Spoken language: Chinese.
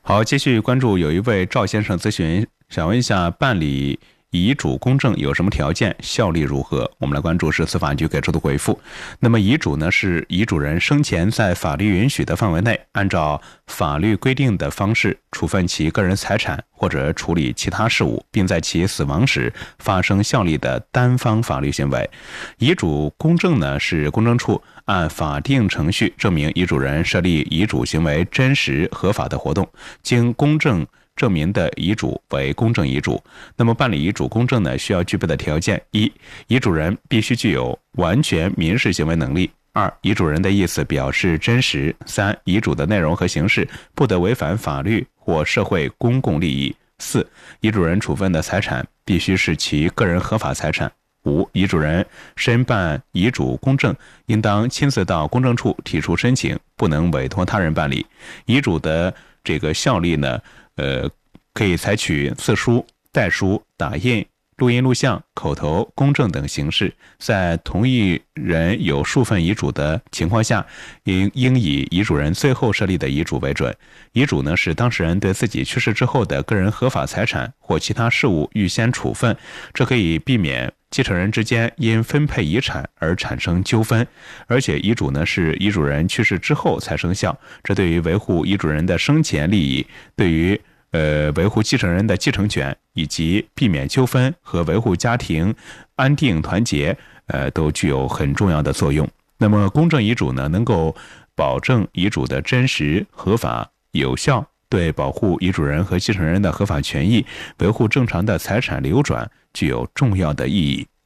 好，继续关注，有一位赵先生咨询，想问一下，办理遗嘱公证有什么条件，效力如何？我们来关注是司法局给出的回复。那么遗嘱呢，是遗嘱人生前在法律允许的范围内，按照法律规定的方式处分其个人财产或者处理其他事务，并在其死亡时发生效力的单方法律行为。遗嘱公证呢，是公证处按法定程序证明遗嘱人设立遗嘱行为真实合法的活动，经公证证明的遗嘱为公证遗嘱。那么办理遗嘱公证呢，需要具备的条件：一、遗嘱人必须具有完全民事行为能力；二、遗嘱人的意思表示真实；三、遗嘱的内容和形式不得违反法律或社会公共利益；四、遗嘱人处分的财产必须是其个人合法财产；五、遗嘱人申办遗嘱公证，应当亲自到公证处提出申请，不能委托他人办理。遗嘱的这个效力呢，可以采取自书、代书、打印、录音录像、口头公证等形式。在同意人有数份遗嘱的情况下，应以遗嘱人最后设立的遗嘱为准。遗嘱呢，是当事人对自己去世之后的个人合法财产或其他事务预先处分，这可以避免继承人之间因分配遗产而产生纠纷。而且遗嘱呢，是遗嘱人去世之后才生效，这对于维护遗嘱人的生前利益，对于维护继承人的继承权，以及避免纠纷和维护家庭安定团结，都具有很重要的作用。那么公证遗嘱呢，能够保证遗嘱的真实、合法、有效，对保护遗嘱人和继承人的合法权益，维护正常的财产流转具有重要的意义。